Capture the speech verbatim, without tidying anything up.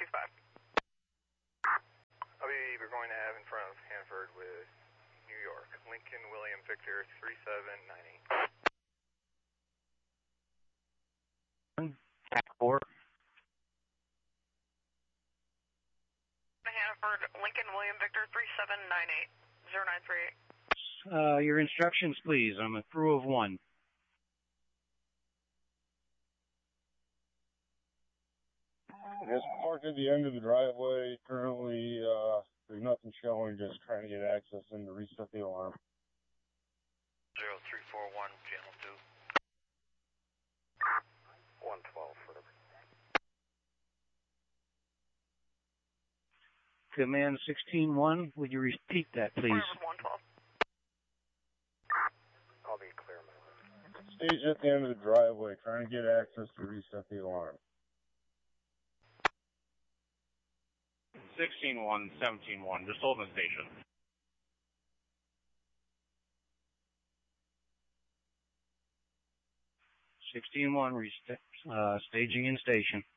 two five. I'll be, we're going to have in front of Hanford with New York. Lincoln William Victor three seven nine eight. Four. Hanford, Lincoln William Victor three seven nine eight, zero nine three eight. Uh, your instructions, please. I'm a crew of one. Just parked at the end of the driveway. Currently, uh, there's nothing showing. Just trying to get access and to reset the alarm. Zero three four one, channel two. One twelve, whatever. Command sixteen one, would you repeat that, please? one twelve. I'll be clear, man. Stage at the end of the driveway, trying to get access to reset the alarm. sixteen one, seventeen one, just holding the station. sixteen one, uh, staging in station.